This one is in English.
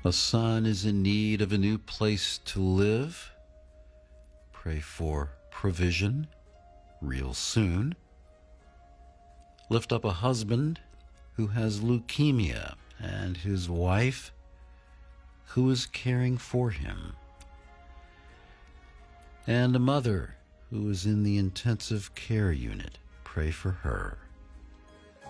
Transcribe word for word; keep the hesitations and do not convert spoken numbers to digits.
A son is in need of a new place to live. Pray for provision real soon. Lift up a husband who has leukemia and his wife who is caring for him, and a mother who is in the intensive care unit. Pray for her.